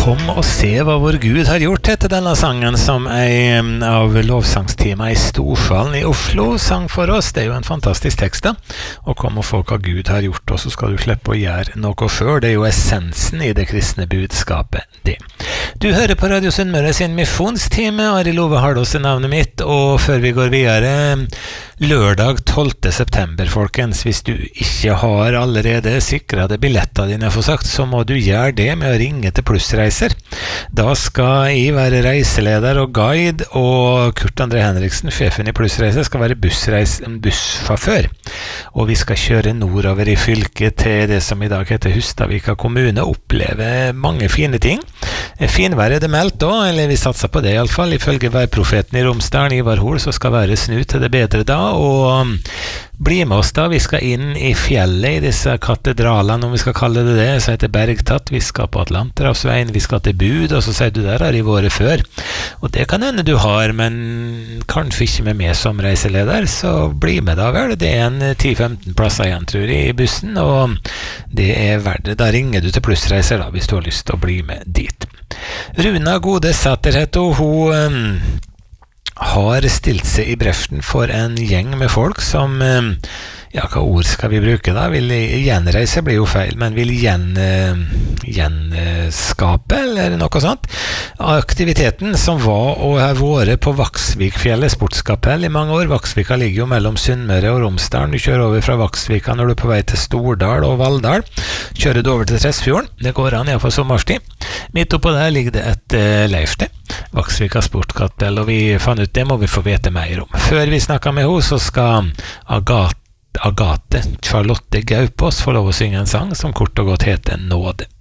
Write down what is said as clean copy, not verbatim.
Kom og se hva vår Gud har gjort, heter denne sangen som av lovsangsteamet i Storsalen i Oslo sang for oss. Det er jo en fantastisk tekst da. Og kom og få hva Gud har gjort, og så skal du slippe å gjøre noe selv. Det er jo essensen i det kristne budskapet, det. Du hører på Radio Sunnmøre sin misjonstime. Arild Ove Hardås er navnet mitt, og før vi går videre, lørdag 12. september, folkens. Hvis du ikke har allerede sikret deg billetter dine, for sagt, så må du gjøre det med å ringe til Plussreiser. Da skal jeg være reiseleder og guide, og Kurt André Henriksen, sjefen i Plussreiser, skal være bussjåfør. Og vi skal kjøre nordover i fylket til det som i dag heter Hustadvika kommune, oppleve mange fine ting. Finvær er det meldt da, eller vi satser på det i alle fall. Ifølge værprofeten i Romsdalen, Ivar Hol, så skal være snu til det bedre da, og bli med oss da. Vi skal inn i fjellet, i disse katedralene, om vi skal kalle det det, så heter Bergtatt. Vi skal på Atlanterhavsveien, vi skal til Bud, og så sier du der har jeg vært før. Og det kan hende du har, men kanskje ikke med meg som reiseleder, så bli med da vel. Det er en 10-15 plasser igjen, tror jeg, i bussen, og det er verdt det. Da ringer du til Plussreiser da, hvis du har lyst til å bli med dit. Runa Gode Sætterhet, og hun har stilt seg i breften for en gjeng med folk som, ja, hva ord skal vi bruke da? Vil gjenreise blir jo feil, men vil gjenskape, eller noe sånt. Aktiviteten som var og har vært på Vaksvikfjellet sportskapell i mange år. Vaksvika ligger jo mellom Sunnmøre og Romsdalen. Du kjører over fra Vaksvika når du er på vei til Stordal og Valldal. Kjører du over til Tresfjorden. Det går an, ja, for sommerstid. Midt oppå der ligger det et leifsted. Vaksvika sportskapell, og vi fant ut det må vi få vite mer om. Før vi snakker med henne, så skal Agathe Charlotte Gaupås få lov å synge en sang som kort og godt heter Nåde.